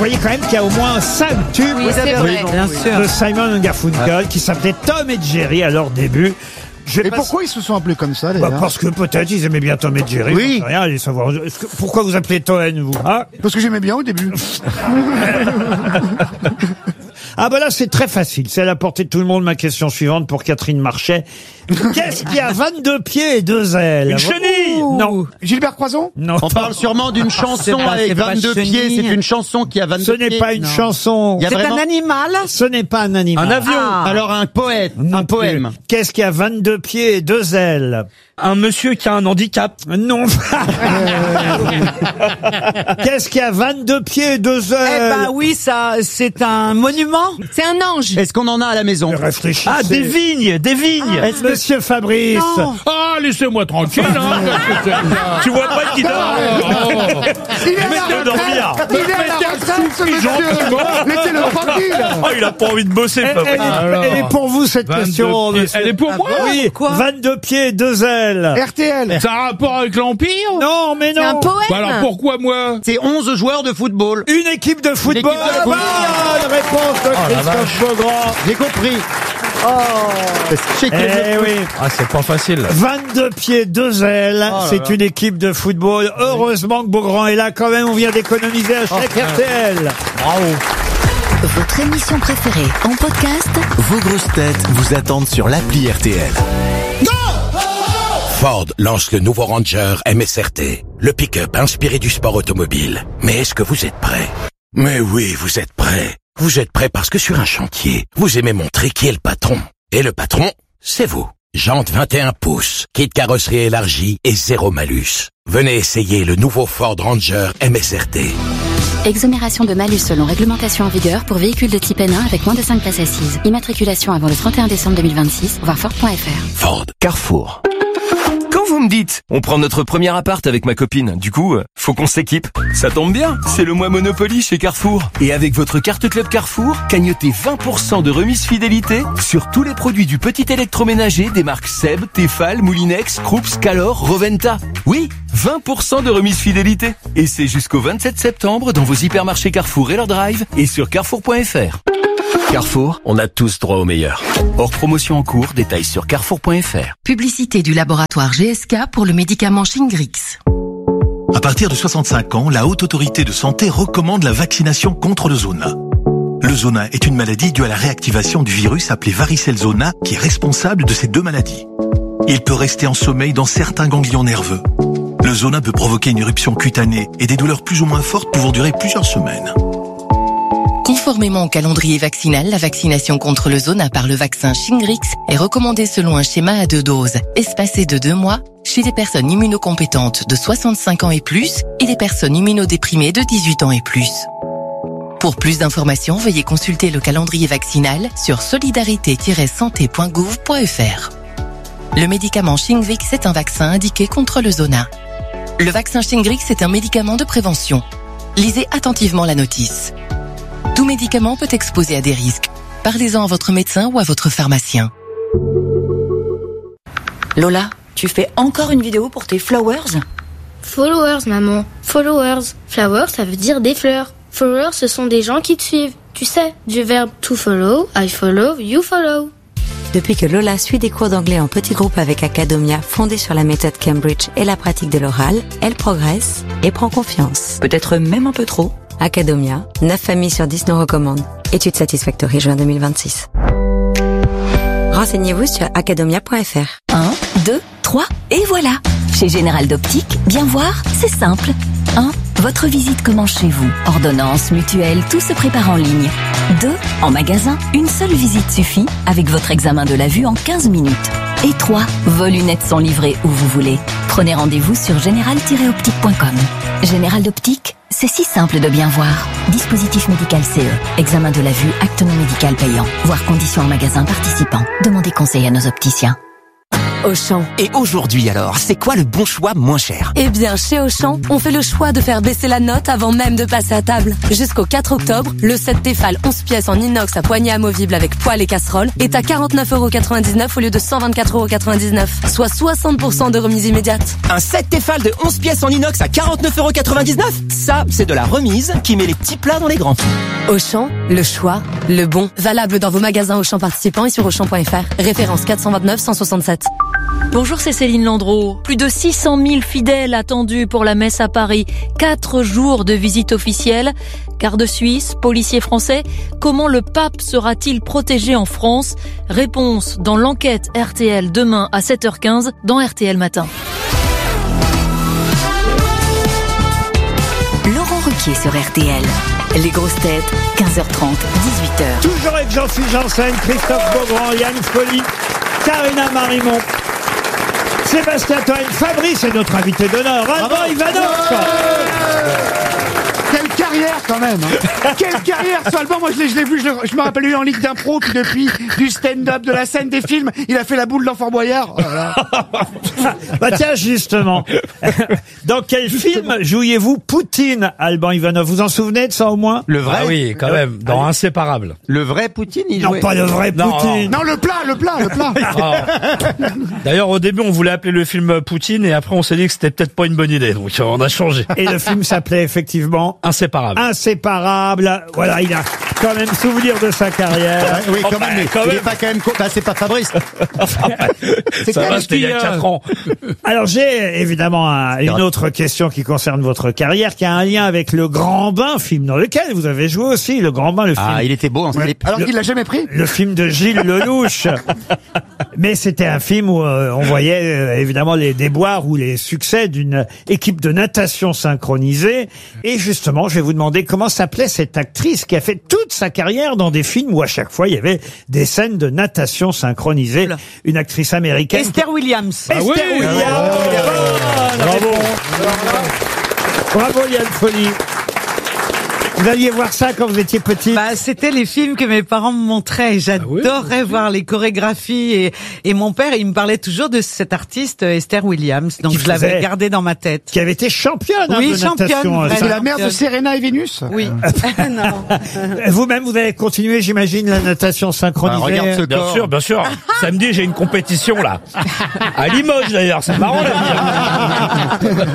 voyez quand même qu'il y a au moins 5 tubes Oui, c'est vrai. Bien sûr. de Simon & Garfunkel qui s'appelaient Tom et Jerry à leur début. Et pourquoi ils se sont appelés comme ça, Bah, d'ailleurs? parce que peut-être ils aimaient bien Tom et Jerry. Oui. J'en sais rien, allez savoir. Pourquoi vous appelez Toen, vous, hein? Parce que j'aimais bien au début. Ah bah là c'est très facile, c'est à la portée de tout le monde. Ma question suivante pour Catherine Marchais. Qu'est-ce qui a 22 pieds et 2 ailes? Une chenille. Non. Gilbert Croizon? Non. On parle sûrement d'une chanson pas- avec c'est pas 22 chenille. pieds. C'est une chanson qui a 22 Ce pieds. n'est pas une chanson. Il y a C'est vraiment- un animal. Ce n'est pas un animal. Un avion. Ah. Alors un poète, Non un plus. poème. Qu'est-ce qui a 22 pieds et 2 ailes? Un monsieur qui a un handicap. Non. Qu'est-ce qui a 22 pieds et 2 ailes? Eh ben oui, ça, c'est un monument. C'est un ange. Est-ce qu'on en a à la maison? Réfléchissez. Ah, des vignes, des vignes. Monsieur Fabrice. Non. Ah, laissez-moi tranquille, hein. Tu vois pas qu'il dort. Il est à Mettez-le la dormir. retraite. Il est à la retraite, ce monsieur. Laissez-le tranquille. Oh, il a pas envie de bosser, Fabrice. Elle est pour vous cette 22 question. pieds. monsieur. Elle est pour moi. Oui, Quoi 22 pieds et 2 ailes. RTL. Ça a un rapport avec l'Empire? Non, mais C'est un non. poème. Bah alors pourquoi moi? C'est 11 joueurs de football. Une équipe de football. équipe de football. Bonne réponse de Christophe Beaugrand. J'ai compris. Je sais que Eh oui. Ah, c'est pas facile. 22 pieds, 2 ailes. C'est une équipe de football. Heureusement que Beaugrand est là quand même. On vient d'économiser un chèque RTL. Bravo. Votre émission préférée en podcast Vos grosses têtes vous attendent sur l'appli RTL. Ford lance le nouveau Ranger MSRT, le pick-up inspiré du sport automobile. Mais est-ce que vous êtes prêts? Mais oui, vous êtes prêts. Vous êtes prêts parce que sur un chantier, vous aimez montrer qui est le patron. Et le patron, c'est vous. Jantes 21 pouces, kit carrosserie élargie et 0 malus. Venez essayer le nouveau Ford Ranger MSRT. Exonération de malus selon réglementation en vigueur pour véhicules de type N1 avec moins de 5 places assises. Immatriculation avant le 31 décembre 2026, voir Ford.fr. Ford. Carrefour. Quand vous me dites, on prend notre premier appart avec ma copine, du coup, faut qu'on s'équipe. Ça tombe bien, c'est le mois Monopoly chez Carrefour. Et avec votre carte Club Carrefour, cagnotez 20% de remise fidélité sur tous les produits du petit électroménager des marques Seb, Tefal, Moulinex, Krups, Calor, Roventa. Oui, 20% de remise fidélité. Et c'est jusqu'au 27 septembre dans vos hypermarchés Carrefour et leur drive et sur carrefour.fr. Carrefour, on a tous droit au meilleur. Hors promotion en cours, détails sur carrefour.fr. Publicité du laboratoire GSK pour le médicament Shingrix. À partir de 65 ans, la Haute Autorité de Santé recommande la vaccination contre le zona. Le zona est une maladie due à la réactivation du virus appelé varicelle zona qui est responsable de ces deux maladies. Il peut rester en sommeil dans certains ganglions nerveux. Le zona peut provoquer une éruption cutanée et des douleurs plus ou moins fortes pouvant durer plusieurs semaines. Conformément au calendrier vaccinal, la vaccination contre le zona par le vaccin Shingrix est recommandée selon un schéma à 2 doses, espacé de 2 mois, chez des personnes immunocompétentes de 65 ans et plus et des personnes immunodéprimées de 18 ans et plus. Pour plus d'informations, veuillez consulter le calendrier vaccinal sur solidarité-santé.gouv.fr. Le médicament Shingrix est un vaccin indiqué contre le zona. Le vaccin Shingrix est un médicament de prévention. Lisez attentivement la notice. Tout médicament peut exposer à des risques. Parlez-en à votre médecin ou à votre pharmacien. Lola, tu fais encore une vidéo pour tes flowers? Followers, maman. Followers. Flowers, ça veut dire des fleurs. Followers, ce sont des gens qui te suivent. Tu sais, du verbe to follow, I follow, you follow. Depuis que Lola suit des cours d'anglais en petit groupe avec Academia, fondée sur la méthode Cambridge et la pratique de l'oral, elle progresse et prend confiance. Peut-être même un peu trop. Academia, 9 familles sur 10 nous recommandent. Étude Satisfactory, juin 2026. Renseignez-vous sur academia.fr. 1, 2, 3, et voilà. Chez Général d'Optique, bien voir, c'est simple. 1. Votre visite commence chez vous. Ordonnance, mutuelle, tout se prépare en ligne. 2. En magasin, une seule visite suffit avec votre examen de la vue en 15 minutes. Et 3. Vos lunettes sont livrées où vous voulez. Prenez rendez-vous sur général-optique.com. Général d'Optique, c'est si simple de bien voir. Dispositif médical CE. Examen de la vue, acte non médical payant. Voir conditions en magasin participant. Demandez conseil à nos opticiens. Auchan. Et aujourd'hui alors, c'est quoi le bon choix moins cher? Eh bien, chez Auchan, on fait le choix de faire baisser la note avant même de passer à table. Jusqu'au 4 octobre, le set Tefal 11 pièces en inox à poignée amovible avec poêle et casserole est à 49,99 € au lieu de 124,99 €, soit 60% de remise immédiate. Un set Tefal de 11 pièces en inox à 49,99 €? Ça, c'est de la remise qui met les petits plats dans les grands. Auchan, le choix, le bon. Valable dans vos magasins Auchan participants et sur Auchan.fr. Référence 429 167. Bonjour, c'est Céline Landreau. Plus de 600 000 fidèles attendus pour la messe à Paris. 4 jours de visite officielle. Garde suisse, policiers français. Comment le pape sera-t-il protégé en France? Réponse dans l'enquête RTL demain à 7h15 dans RTL Matin. Laurent Ruquier sur RTL. Les grosses têtes, 15h30, 18h. Toujours avec Jean-Philippe Janssen, Christophe Beaugrand, Yann Folly, Karina Marimont, Sébastien Toen, Fabrice est notre invité d'honneur, Alban Ivanov. Quelle carrière quand même, hein. Quelle carrière ce Alban. Moi je l'ai vu, je me rappelle lui en ligue d'impro, puis depuis du stand-up, de la scène, des films, il a fait la boule dans Fort Boyard. Oh là là. Bah tiens, justement, dans quel film jouiez-vous Poutine, Alban Ivanov? Vous en souvenez de ça au moins? Le vrai? Ah oui, quand même, dans Inséparables. Le vrai Poutine, il Non, jouait. pas le vrai Non. Poutine. Non, le plat. Ah. D'ailleurs, au début, on voulait appeler le film Poutine et après, on s'est dit que c'était peut-être pas une bonne idée. Donc, on a changé. Et le film s'appelait effectivement Inséparables. Inséparable. Voilà, il a quand même souvenir de sa carrière. Oui, quand Enfin, même, mais quand il même. est pas quand même bah, c'est pas Fabrice. Ça va, c'était il y a 4 ans. Alors j'ai évidemment une autre question qui concerne votre carrière, qui a un lien avec Le Grand Bain, film dans lequel vous avez joué aussi. Le Grand Bain, le film. Ah, il était beau en slip. Alors qu'il l'a jamais pris. Le film de Gilles Lelouch. Mais c'était un film où on voyait évidemment les déboires ou les succès d'une équipe de natation synchronisée. Et justement, je vais vous demander comment s'appelait cette actrice qui a fait toute sa carrière dans des films où à chaque fois il y avait des scènes de natation synchronisée. Une actrice américaine. Esther Williams. Esther Williams. Bonne réponse. Bravo Yann Folly. Vous alliez voir ça quand vous étiez petit? Bah, c'était les films que mes parents me montraient et j'adorais voir les chorégraphies et mon père, il me parlait toujours de cette artiste Esther Williams. Donc je l'avais gardée dans ma tête. Qui avait été championne Oui, de natation. championne. C'est la mère de Serena et Vénus. Oui. Non. Vous-même, vous avez continué, j'imagine, la natation synchronisée. Regarde ce Bien corps. sûr, bien sûr. Samedi, j'ai une compétition, là. À Limoges, d'ailleurs. C'est marrant, l'avenir.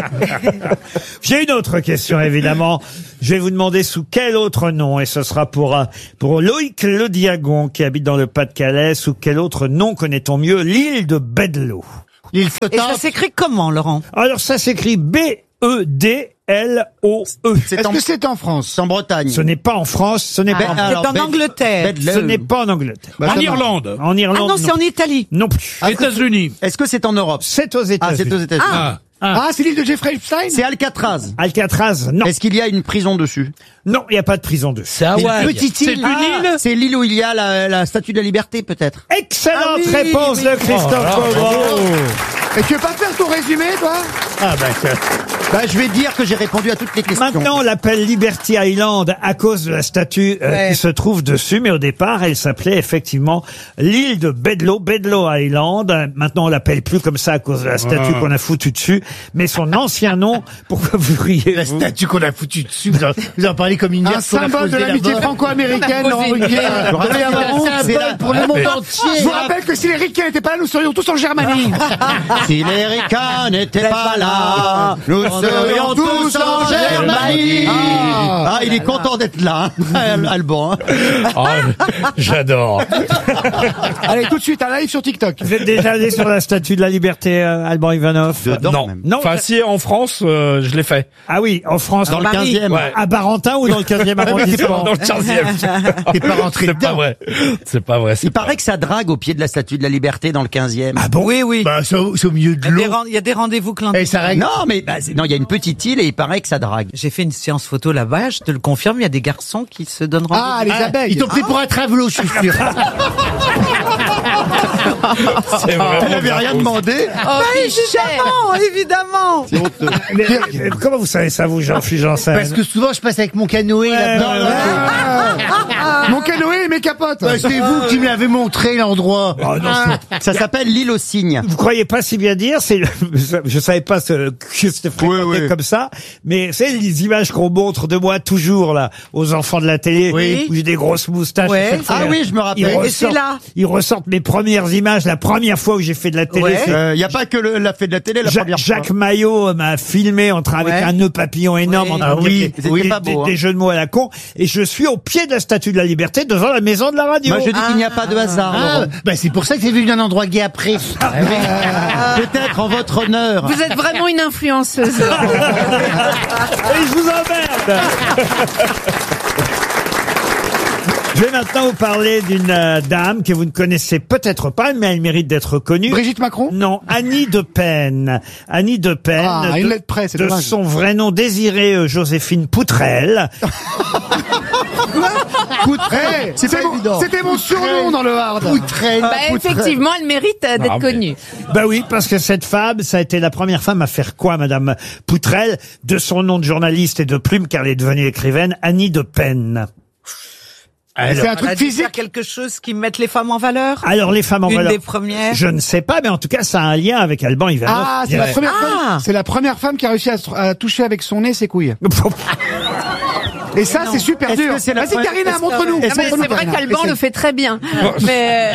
J'ai une autre question, évidemment. Je vais vous demander sous quel autre nom, et ce sera pour Loïc Le Diagon, qui habite dans le Pas-de-Calais, sous quel autre nom connaît-on mieux l'île de Bedlo? Il Et ça s'écrit comment, Laurent? Alors, ça s'écrit B-E-D-L-O-E. Est-ce que c'est en France? C'est en Bretagne. Ce n'est pas en France, ce n'est pas en C'est en Angleterre. Ce n'est pas en Angleterre. En Irlande. En Ah Irlande, non, c'est en Italie. non plus. États-Unis. Est-ce que c'est en Europe? C'est aux États-Unis. Ah, c'est aux États-Unis. Ah, c'est l'île de Jeffrey Epstein? C'est Alcatraz. Alcatraz, non. Est-ce qu'il y a une prison dessus? Non, il n'y a pas de prison dessus. C'est Hawaï. Petite île. C'est une île. C'est l'île où il y a la statue de la liberté, peut-être. Excellente Ah oui, réponse oui. de Christophe Beaugrand. Et tu veux pas faire ton résumé, toi? Bah, je vais dire que j'ai répondu à toutes les questions. Maintenant, on l'appelle Liberty Island à cause de la statue qui se trouve dessus, mais au départ, elle s'appelait effectivement l'île de Bedlo, Bedlo Island. Maintenant, on l'appelle plus comme ça à cause de la statue qu'on a foutue dessus, mais son ancien nom, pourquoi vous riez? La statue qu'on a foutue dessus, vous en parlez comme une Un symbole de l'amitié franco-américaine, Laurent Ruquier. symbole pour le monde entier. Je vous rappelle que si les Ricains n'étaient pas là, nous serions tous en Germanie. Si les Ricains n'étaient pas là, nous serions tous en Germanie. Ah, il est content d'être là, hein, Alban. Hein. Oh, j'adore. Allez, tout de suite, un live sur TikTok. Vous êtes déjà allé sur la statue de la liberté, Alban Ivanov? Non. Non. Enfin, si, en France, je l'ai fait. Ah oui, en France. Dans le 15e. Ouais. À Barentin ou dans le 15e arrondissement? Dans le 15e. T'es pas rentré C'est dedans. pas vrai. C'est pas vrai. Il paraît que ça drague au pied de la statue de la liberté dans le 15e. Ah bon? Oui, oui. Bah, c'est au milieu de l'eau. Il y a des rendez-vous Et clandestins. ça règle. Non, mais non, il y a une petite île et il paraît que ça drague. J'ai fait une séance photo là-bas, je te le confirme, il y a des garçons qui se donnent rendez-vous. Ah, les abeilles. Ils t'ont pris pour un travelot, je suis sûr. C'est vraiment Elle n'avait rien demandé. Évidemment. Mais comment vous savez ça, vous, Jean-Philippe Janssen? Parce que souvent, je passe avec mon canoë là-dedans. Mon canoë et mes capotes. Bah, c'est vous qui me l'avez montré l'endroit. Oh, non, Ça s'appelle l'île aux cygnes. vous croyez pas si bien dire, je savais pas que c'était fréquenté comme ça, mais c'est les images qu'on montre de moi toujours là aux enfants de la télé, où j'ai des grosses moustaches. Ouais. Ah oui, je me rappelle. Et c'est là. Ils ressortent mes premières images, la première fois où j'ai fait de la télé. Ouais. Il y a pas que la fête de la télé la première fois. Jacques Maillot m'a filmé avec un nœud papillon énorme en train de dire des jeux de mots à la con, et je suis au pied de la Statue de la Liberté devant la maison de la radio. Moi je dis qu'il n'y a pas de hasard. Laurent. Bah c'est pour ça que c'est venu d'un endroit gay après. Peut-être en votre honneur. Vous êtes vraiment une influenceuse. Et je vous emmerde. Je vais maintenant vous parler d'une dame que vous ne connaissez peut-être pas, mais elle mérite d'être connue. Brigitte Macron? Non, Annie de Pen. Annie de Pen, une lettre près, c'est de dommage. son vrai nom Désirée Joséphine Poutrel. Hey, c'était mon surnom dans le hard. Effectivement, elle mérite d'être connue. Bah oui, parce que cette femme, ça a été la première femme à faire quoi, Madame Poutrel, de son nom de journaliste et de plume, car elle est devenue écrivaine, Annie de Pen. C'est un truc physique. Quelque chose qui mette les femmes en valeur. Alors les femmes en valeur. Une des premières. Je ne sais pas, mais en tout cas, ça a un lien avec Alban Ivanov. Ah, c'est la première femme. C'est la première femme qui a réussi à toucher avec son nez ses couilles. Et ça, c'est super dur. Vas-y, Karina, montre-nous. C'est vrai qu'Alban le fait très bien. Mais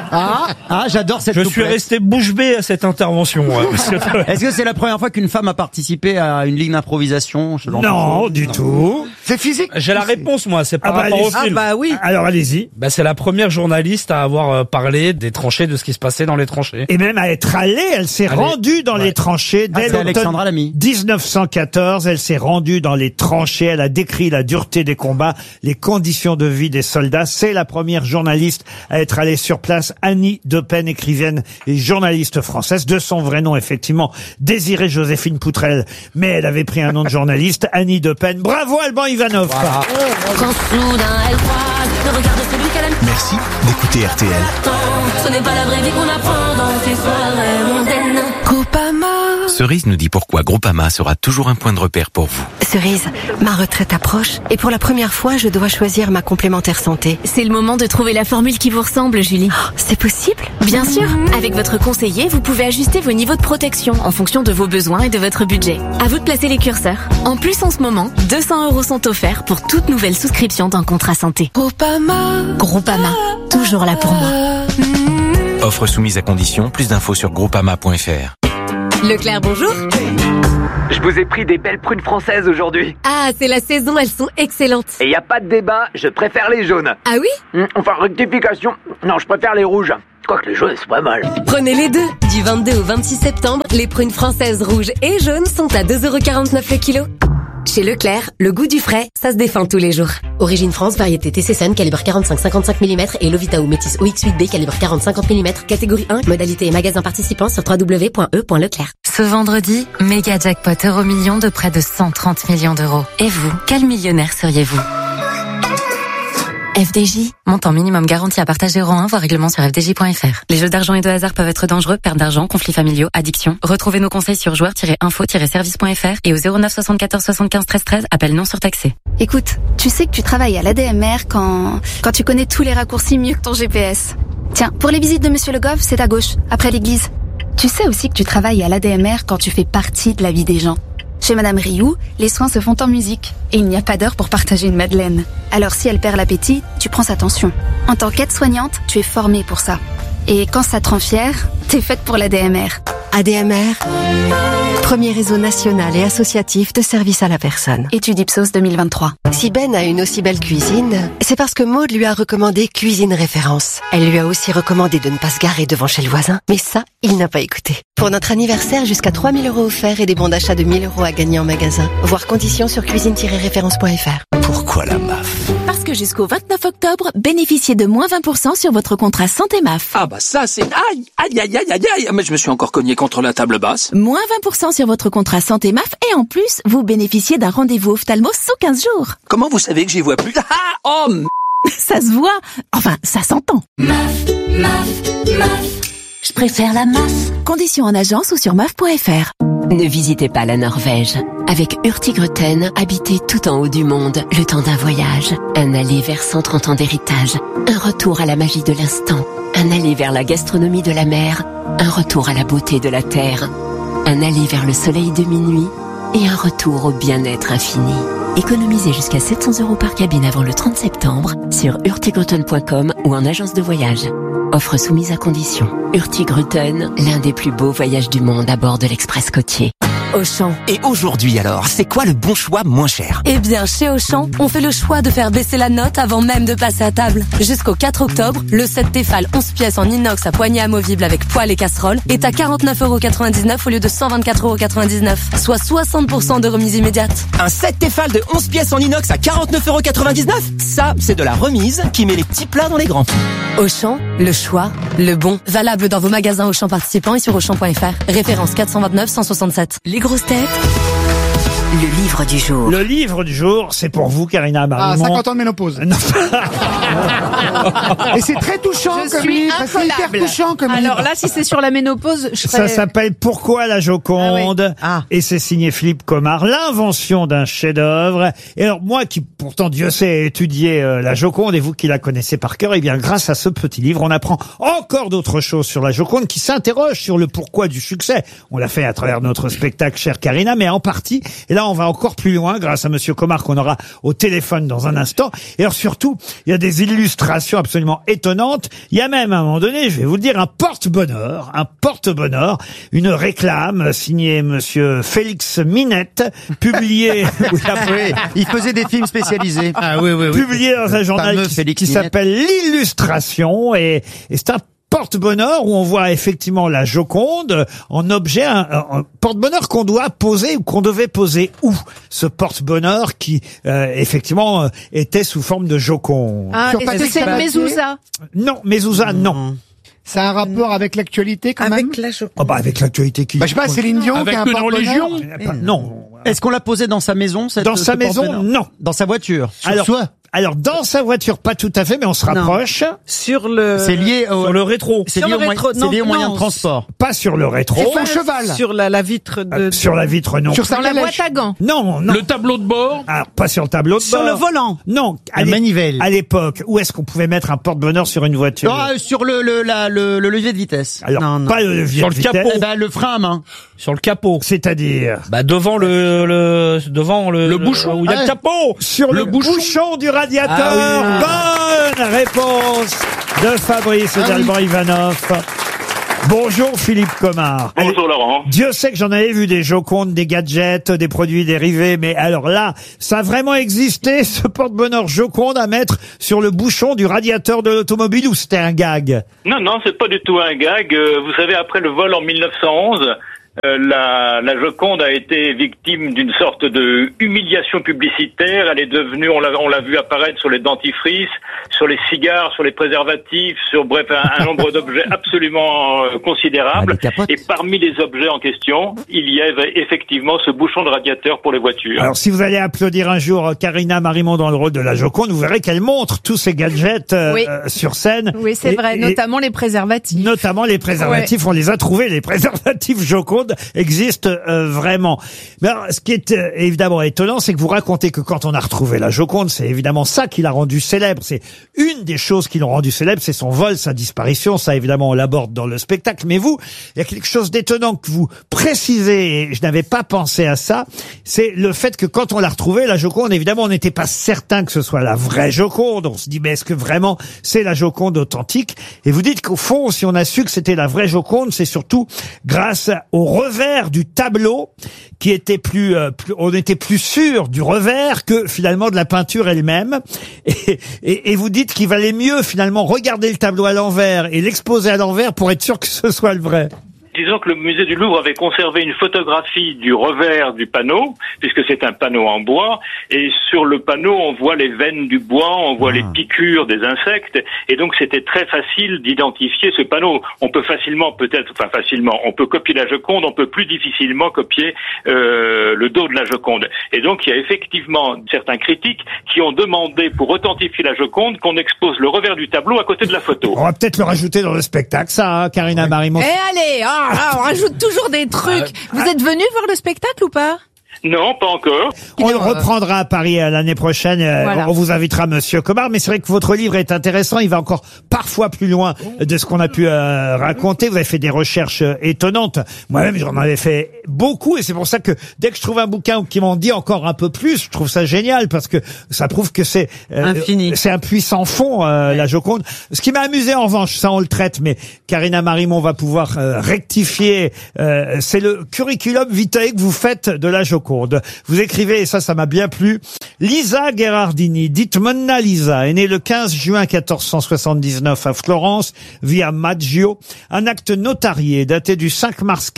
j'adore cette Je suis resté bouche bée à cette intervention. Est-ce que c'est la première fois qu'une femme a participé à une ligue d'improvisation? Non, du tout. C'est physique. J'ai la réponse, moi. C'est par rapport au film. bah oui. Alors allez-y. Bah, c'est la première journaliste à avoir parlé des tranchées, de ce qui se passait dans les tranchées. Et même à être allée, elle s'est rendue dans les tranchées dès c'est Alexandra Lamy. 1914. Elle s'est rendue dans les tranchées. Elle a décrit la dureté des combats, les conditions de vie des soldats. C'est la première journaliste à être allée sur place. Annie de Pen, écrivaine et journaliste française, de son vrai nom effectivement, Désirée Joséphine Poutrel, mais elle avait pris un nom de journaliste, Annie de Pen. Bravo Alban Ivanov. Voilà. Quand soudain elle croise le regard de celui qu'elle aime. Merci d'écouter RTL. Ce n'est pas la vraie vie qu'on apprend dans ces soirées mondaines. Groupama. Cerise nous dit pourquoi Groupama sera toujours un point de repère pour vous. Cerise, ma retraite approche et pour la première fois, je dois choisir ma complémentaire santé. C'est le moment de trouver la formule qui vous ressemble, Julie. C'est possible? Bien sûr. Avec votre conseiller, vous pouvez ajuster vos niveaux de protection en fonction de vos besoins et de votre budget. À vous de placer les curseurs. En plus, en ce moment, 200 € sont offerts pour toute nouvelle souscription d'un contrat santé. Groupama. Toujours là pour moi. Offre soumise à condition, plus d'infos sur groupama.fr. Leclerc, bonjour. Je vous ai pris des belles prunes françaises aujourd'hui. Ah, c'est la saison, elles sont excellentes. Et y a pas de débat, je préfère les jaunes. Ah oui? Enfin, rectification. Non, je préfère les rouges. Quoique les jaunes, c'est pas mal. Prenez les deux. Du 22 au 26 septembre, les prunes françaises rouges et jaunes sont à 2,49 € le kilo. Chez Leclerc, le goût du frais, ça se défend tous les jours. Origine France, variété TC Sun, calibre 45-55 mm et Lovita ou Métis OX8B, calibre 40-50 mm, catégorie 1, modalité et magasin participant sur www.e.leclerc. Ce vendredi, méga jackpot Euromillions de près de 130 millions d'euros. Et vous, quel millionnaire seriez-vous? FDJ, montant minimum garanti à partager euro 1, voir règlement sur fdj.fr. Les jeux d'argent et de hasard peuvent être dangereux, perte d'argent, conflits familiaux, addiction. Retrouvez nos conseils sur joueurs-info-service.fr et au 09 74 75 13 13, appel non surtaxé. Écoute, tu sais que tu travailles à l'ADMR quand tu connais tous les raccourcis mieux que ton GPS. Tiens, pour les visites de Monsieur Le Goff, c'est à gauche, après l'église. Tu sais aussi que tu travailles à l'ADMR quand tu fais partie de la vie des gens. Chez Madame Rioux, les soins se font en musique. Et il n'y a pas d'heure pour partager une madeleine. Alors si elle perd l'appétit, tu prends sa tension. En tant qu'aide-soignante, tu es formée pour ça. Et quand ça te rend fière, t'es faite pour l'ADMR. ADMR, premier réseau national et associatif de services à la personne. Étude Ipsos 2023. Si Ben a une aussi belle cuisine, c'est parce que Maud lui a recommandé Cuisine Référence. Elle lui a aussi recommandé de ne pas se garer devant chez le voisin. Mais ça, il n'a pas écouté. Pour notre anniversaire, jusqu'à 3 000 € offerts et des bons d'achat de 1 000 € à gagner en magasin. Voir conditions sur cuisine-référence.fr. Pourquoi la MAF? Parce que jusqu'au 29 octobre, bénéficiez de moins 20% sur votre contrat santé MAF. Ah bah ça c'est... Aïe, aïe, aïe, aïe, aïe, aïe. Mais je me suis encore cogné contre la table basse. Moins 20% sur votre contrat santé MAF et en plus, vous bénéficiez d'un rendez-vous ophtalmo sous 15 jours. Comment vous savez que j'y vois plus? Ah, oh, ça se voit. Enfin, ça s'entend. MAF, MAF, MAF. Je préfère la MAF. Conditions en agence ou sur MAF.fr. Ne visitez pas la Norvège. Avec Hurtigruten, habitez tout en haut du monde, le temps d'un voyage. Un aller vers 130 ans d'héritage. Un retour à la magie de l'instant. Un aller vers la gastronomie de la mer. Un retour à la beauté de la terre. Un aller vers le soleil de minuit. Et un retour au bien-être infini. Économisez jusqu'à 700 € par cabine avant le 30 septembre sur hurtigruten.com ou en agence de voyage. Offre soumise à condition. Hurtigruten, l'un des plus beaux voyages du monde à bord de l'Express côtier. Auchan. Et aujourd'hui alors, c'est quoi le bon choix moins cher? Eh bien, chez Auchan, on fait le choix de faire baisser la note avant même de passer à table. Jusqu'au 4 octobre, le set Tefal 11 pièces en inox à poignée amovible avec poêle et casserole est à 49,99 € au lieu de 124,99 €, soit 60% de remise immédiate. Un set Tefal de 11 pièces en inox à 49,99 €? Ça, c'est de la remise qui met les petits plats dans les grands. Auchan, le choix, le bon. Valable dans vos magasins Auchan participants et sur Auchan.fr. Référence 429 167. Les grosses têtes. Le livre du jour. Le livre du jour, c'est pour vous, Karina Marimont. 50 ans de ménopause. Non. Et c'est très touchant comme livre. C'est hyper touchant comme livre. Alors là, si c'est sur la ménopause, je Ça serais... s'appelle Pourquoi la Joconde et c'est signé Philippe Comard, l'invention d'un chef-d'œuvre. Et alors moi qui pourtant Dieu sait étudier la Joconde et vous qui la connaissez par cœur, eh bien grâce à ce petit livre, on apprend encore d'autres choses sur la Joconde qui s'interroge sur le pourquoi du succès. On l'a fait à travers notre spectacle, chère Karina, mais en partie. Et là, on va encore plus loin grâce à Monsieur Comard qu'on aura au téléphone dans un instant. Et alors surtout, il y a des illustrations absolument étonnantes. Il y a même à un moment donné, je vais vous le dire, un porte-bonheur, une réclame signée Monsieur Félix Minette, publiée. Oui, il faisait des films spécialisés. Ah oui. Publié dans un journal qui s'appelle l'Illustration et c'est un porte-bonheur où on voit effectivement la Joconde en objet, un porte-bonheur qu'on doit poser ou qu'on devait poser où? Ce porte-bonheur qui effectivement était sous forme de Joconde. Ah, est-ce que c'est Mezouza? Non, Mezouza, non. Ça a un rapport avec l'actualité quand même? Avec la Joconde. Oh bah avec l'actualité qui... je sais pas, Céline Dion Avec qui a un une porte-bonheur. religion? Non. Est-ce qu'on l'a posé dans sa maison Dans sa maison, non. Dans sa voiture? Alors, dans sa voiture, pas tout à fait, mais on se rapproche. Sur le... C'est lié sur le rétro. C'est lié au moyen de transport. Pas sur le rétro. Sur son cheval. Sur la vitre de... Sur la vitre, non. Sur la boîte à gants. Non. Le tableau de bord. Alors, pas sur le tableau de bord. Sur le volant. Non. La manivelle. À l'époque, où est-ce qu'on pouvait mettre un porte-bonheur sur une voiture? Sur le levier de vitesse. Alors, pas le levier Sur de le vitesse. capot. Le frein à main. Sur le capot. C'est-à-dire? Bah devant le bouchon. Où il y a le capot. Sur le bouchon du radiateur. Bonne réponse de Fabrice Dalban-Ivanov. Bonjour Philippe Comard. Bonjour Laurent. Dieu sait que j'en avais vu des Jocondes, des gadgets, des produits dérivés, mais alors là, ça a vraiment existé, ce porte-bonheur Joconde à mettre sur le bouchon du radiateur de l'automobile, ou c'était un gag? Non, c'est pas du tout un gag. Vous savez, après le vol en 1911... la Joconde a été victime d'une sorte de humiliation publicitaire. Elle est devenue, on l'a vu apparaître sur les dentifrices, sur les cigares, sur les préservatifs, sur bref un nombre d'objets absolument considérable. Et parmi les objets en question, il y avait effectivement ce bouchon de radiateur pour les voitures. Alors si vous allez applaudir un jour Karina Marimont dans le rôle de la Joconde, vous verrez qu'elle montre tous ces gadgets sur scène. Oui, c'est vrai, notamment les préservatifs. Ouais. On les a trouvés, les préservatifs Joconde existe vraiment. Mais alors, ce qui est évidemment étonnant, c'est que vous racontez que quand on a retrouvé la Joconde, c'est évidemment ça qui l'a rendu célèbre. C'est une des choses qui l'ont rendu célèbre, c'est son vol, sa disparition. Ça, évidemment, on l'aborde dans le spectacle. Mais vous, il y a quelque chose d'étonnant que vous précisez, et je n'avais pas pensé à ça, c'est le fait que quand on l'a retrouvée, la Joconde, évidemment, on n'était pas certain que ce soit la vraie Joconde. On se dit, mais est-ce que vraiment c'est la Joconde authentique? Et vous dites qu'au fond, si on a su que c'était la vraie Joconde, c'est surtout grâce au revers du tableau qui était on était plus sûr du revers que finalement de la peinture elle-même. Et vous dites qu'il valait mieux finalement regarder le tableau à l'envers et l'exposer à l'envers pour être sûr que ce soit le vrai. disons que le musée du Louvre avait conservé une photographie du revers du panneau, puisque c'est un panneau en bois, et sur le panneau, on voit les veines du bois, on voit les piqûres des insectes, et donc c'était très facile d'identifier ce panneau. On peut on peut copier la Joconde, on peut plus difficilement copier le dos de la Joconde. Et donc il y a effectivement certains critiques qui ont demandé, pour authentifier la Joconde, qu'on expose le revers du tableau à côté de la photo. On va peut-être le rajouter dans le spectacle, ça, hein, Karina Marimon. Allez, on rajoute toujours des trucs. Vous êtes venu voir le spectacle ou pas? Non, pas encore. On le reprendra à Paris l'année prochaine. Voilà. On vous invitera, Monsieur Comard. Mais c'est vrai que votre livre est intéressant. Il va encore parfois plus loin de ce qu'on a pu raconter. Vous avez fait des recherches étonnantes. Moi-même, j'en avais fait beaucoup. Et c'est pour ça que dès que je trouve un bouquin qui m'en dit encore un peu plus, je trouve ça génial parce que ça prouve que c'est infini. C'est un puissant fond, la Joconde. Ce qui m'a amusé en revanche, ça on le traite, mais Karina Marimon va pouvoir rectifier. C'est le curriculum vitae que vous faites de la Joconde. Vous écrivez, et ça m'a bien plu, Lisa Gherardini, dite Monna Lisa, est née le 15 juin 1479 à Florence, via Maggio. Un acte notarié daté du 5 mars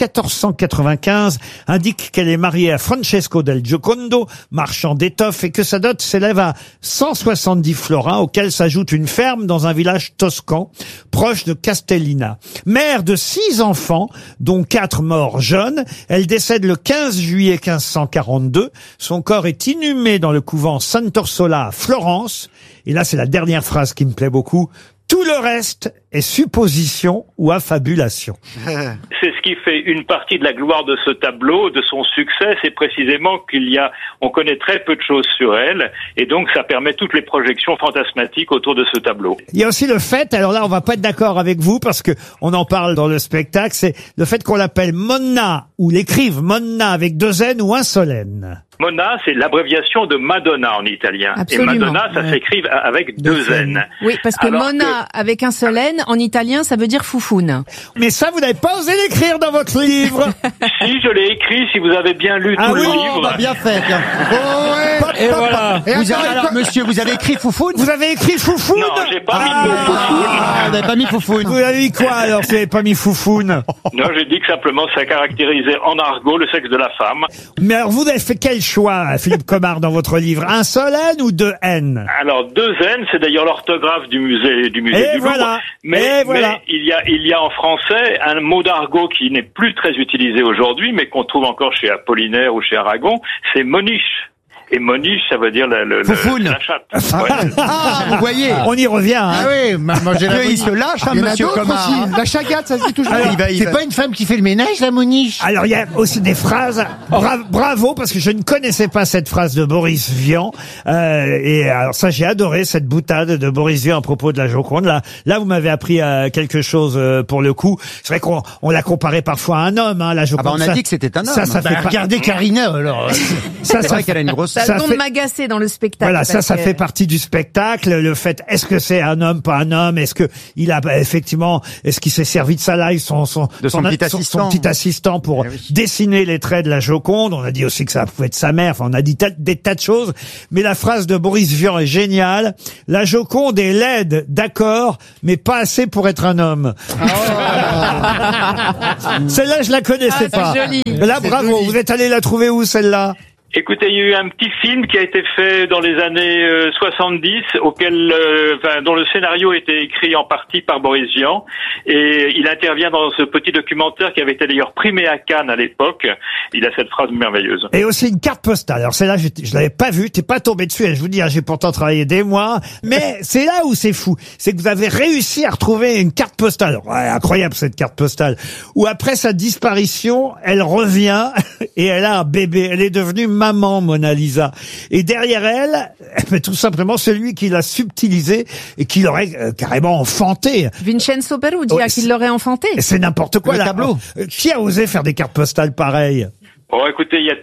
1495 indique qu'elle est mariée à Francesco del Giocondo, marchand d'étoffes, et que sa dot s'élève à 170 florins, auxquels s'ajoute une ferme dans un village toscan, proche de Castellina. Mère de 6 enfants, dont 4 morts jeunes, elle décède le 15 juillet 1542. Son corps est inhumé dans le couvent Sant'Orsola à Florence. Et là, c'est la dernière phrase qui me plaît beaucoup. Tout le reste est supposition ou affabulation. C'est ce qui fait une partie de la gloire de ce tableau, de son succès, c'est précisément on connaît très peu de choses sur elle, et donc ça permet toutes les projections fantasmatiques autour de ce tableau. Il y a aussi le fait, alors là on va pas être d'accord avec vous parce que on en parle dans le spectacle, c'est le fait qu'on l'appelle Monna, ou l'écrive Monna avec 2 N ou un seul N. Monna, c'est l'abréviation de Madonna en italien. Absolument. Et Madonna, ça s'écrive avec 2 N. Oui, parce que Monna avec un seul N, en italien, ça veut dire foufoune. Mais ça, vous n'avez pas osé l'écrire dans votre livre. Si, je l'ai écrit, si vous avez bien lu tout le livre. Bah bien fait. Tiens. Et voilà. Alors, monsieur, vous avez écrit Foufoune? Vous avez écrit Foufoune? Non, j'ai pas mis de Foufoune. Vous n'avez pas mis Foufoune. Vous avez mis quoi alors si vous n'avez pas mis Foufoune? Non, j'ai dit que simplement ça caractérisait en argot le sexe de la femme. Mais alors, vous avez fait quel choix, Philippe Comard, dans votre livre? Un seul N ou 2 N? Alors 2 N, c'est d'ailleurs l'orthographe du musée du voilà. Louvre. Mais il y a en français un mot d'argot qui n'est plus très utilisé aujourd'hui, mais qu'on trouve encore chez Apollinaire ou chez Aragon, c'est moniche. Et moniche, ça veut dire la chatte. Ouais. Ah, vous voyez. On y revient. Hein. Ah oui, manger la moniche. Il se lâche, hein, monsieur Comard. Aussi. La chagate, ça se dit toujours. C'est pas une femme qui fait le ménage, la moniche? Alors, il y a aussi des phrases. Bravo, parce que je ne connaissais pas cette phrase de Boris Vian. Et alors ça, j'ai adoré cette boutade de Boris Vian à propos de la Joconde. Là, vous m'avez appris quelque chose pour le coup. C'est vrai qu'on l'a comparé parfois à un homme, hein, la Joconde. Ah bah on a dit que c'était un homme. Ça fait regardez Carina, alors. C'est vrai qu'elle a une grosse. Ça donne m'agacer dans le spectacle. Voilà, ça fait partie du spectacle. Le fait, est-ce que c'est un homme, pas un homme? Est-ce que il a effectivement, est-ce qu'il s'est servi de sa live, son petit assistant pour dessiner les traits de la Joconde? On a dit aussi que ça pouvait être sa mère. Enfin, on a dit des tas de choses. Mais la phrase de Boris Vian est géniale. La Joconde est laide, d'accord, mais pas assez pour être un homme. Celle-là, je la connaissais pas. Joli. Là, bravo. Vous êtes allé la trouver où, celle-là? Écoutez, il y a eu un petit film qui a été fait dans les années 70, dont le scénario a été écrit en partie par Boris Vian, et il intervient dans ce petit documentaire qui avait été d'ailleurs primé à Cannes à l'époque. Il a cette phrase merveilleuse. Et aussi une carte postale. Alors celle-là, je l'avais pas vue, t'es pas tombé dessus. Et je vous dis, j'ai pourtant travaillé des mois, mais c'est là où c'est fou, c'est que vous avez réussi à retrouver une carte postale. Ouais, incroyable cette carte postale. Où après sa disparition, elle revient et elle a un bébé. Elle est devenue maman, Monna Lisa. Et derrière elle, tout simplement celui qui l'a subtilisé et qui l'aurait carrément enfanté. Vincenzo Perugia, qui l'aurait enfanté. C'est n'importe quoi, le là. tableau. Qui a osé faire des cartes postales pareilles? Oh, écoutez, il y a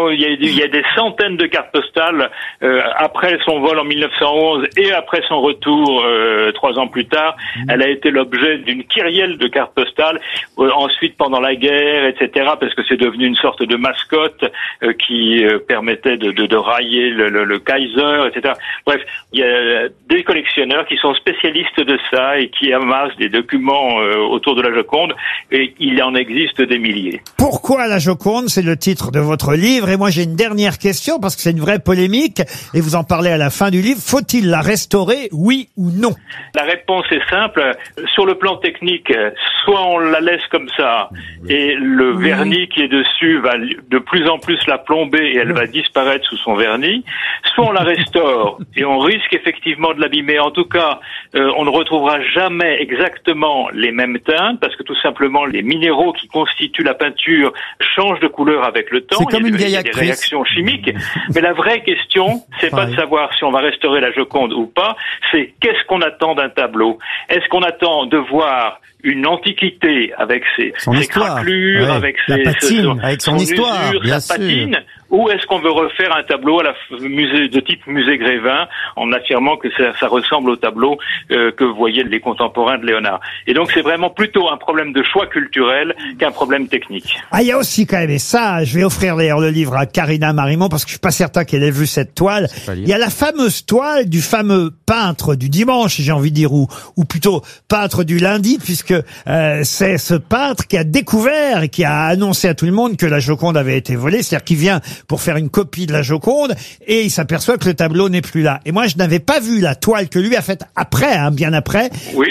des centaines de cartes postales après son vol en 1911 et après son retour 3 ans plus tard. Elle a été l'objet d'une kyrielle de cartes postales. Ensuite, pendant la guerre, etc., parce que c'est devenu une sorte de mascotte qui permettait de railler le Kaiser, etc. Bref, il y a des collectionneurs qui sont spécialistes de ça et qui amassent des documents autour de la Joconde, et il en existe des milliers. Pourquoi la Joconde? C'est le titre de votre livre. Et moi, j'ai une dernière question, parce que c'est une vraie polémique, et vous en parlez à la fin du livre. Faut-il la restaurer, oui ou non? La réponse est simple. Sur le plan technique, soit on la laisse comme ça, et le vernis qui est dessus va de plus en plus la plomber, et elle va disparaître sous son vernis, soit on la restaure, et on risque effectivement de l'abîmer. En tout cas, on ne retrouvera jamais exactement les mêmes teintes, parce que tout simplement, les minéraux qui constituent la peinture changent de couleur avec le temps. C'est comme une vieille il y a des réactions chimiques. Mais la vraie question, c'est pas de savoir si on va restaurer la Joconde ou pas, c'est qu'est-ce qu'on attend d'un tableau? Est-ce qu'on attend de voir une antiquité avec ses craquelures, avec son histoire, usure, sa patine, ou est-ce qu'on veut refaire un tableau à de type musée Grévin, en affirmant que ça ressemble au tableau que voyaient les contemporains de Léonard? Et donc c'est vraiment plutôt un problème de choix culturel qu'un problème technique. Ah, il y a aussi quand même, et ça, je vais offrir d'ailleurs le livre à Karina Marimont, parce que je suis pas certain qu'elle ait vu cette toile. Il y a la fameuse toile du fameux peintre du dimanche, j'ai envie de dire, ou plutôt peintre du lundi, puisque c'est ce peintre qui a découvert et qui a annoncé à tout le monde que la Joconde avait été volée, c'est-à-dire qu'il vient pour faire une copie de la Joconde, et il s'aperçoit que le tableau n'est plus là. Et moi, je n'avais pas vu la toile que lui a faite après, bien après,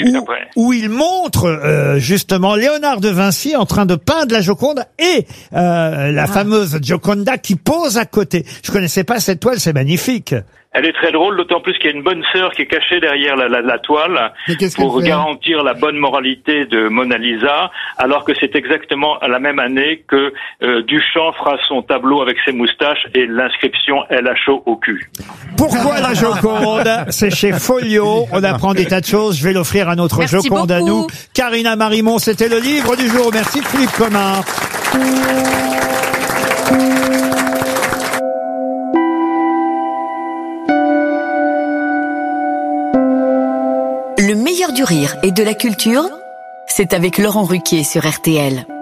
où il montre justement Léonard de Vinci en train de peindre la Joconde et la fameuse Gioconda qui pose à côté. Je connaissais pas cette toile, c'est magnifique. Elle est très drôle, d'autant plus qu'il y a une bonne sœur qui est cachée derrière la toile pour garantir la bonne moralité de Mona Lisa, alors que c'est exactement à la même année que Duchamp fera son tableau avec ses moustaches et l'inscription « Elle a chaud au cul ». Pourquoi la Joconde? C'est chez Folio. On apprend des tas de choses. Je vais l'offrir à notre Joconde à nous. Karina Marimont, c'était le livre du jour. Merci Philippe Commun. Le meilleur du rire et de la culture, c'est avec Laurent Ruquier sur RTL.